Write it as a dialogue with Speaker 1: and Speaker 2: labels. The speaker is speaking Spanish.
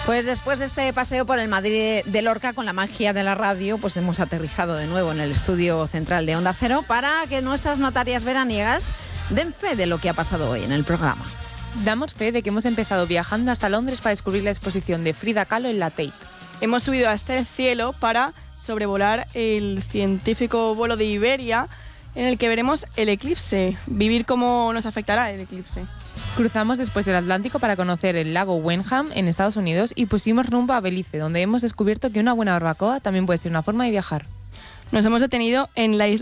Speaker 1: Pues después de este paseo por el Madrid de Lorca con la magia de la radio, pues hemos aterrizado de nuevo en el estudio central de Onda Cero para que nuestras notarias veraniegas den fe de lo que ha pasado hoy en el programa.
Speaker 2: Damos fe de que hemos empezado viajando hasta Londres para descubrir la exposición de Frida Kahlo en la Tate.
Speaker 3: Hemos subido hasta el cielo para sobrevolar el científico vuelo de Iberia, en el que veremos el eclipse, vivir cómo nos afectará el eclipse.
Speaker 2: Cruzamos después del Atlántico para conocer el lago Wenham en Estados Unidos y pusimos rumbo a Belice, donde hemos descubierto que una buena barbacoa también puede ser una forma de viajar.
Speaker 3: Nos hemos detenido en la isla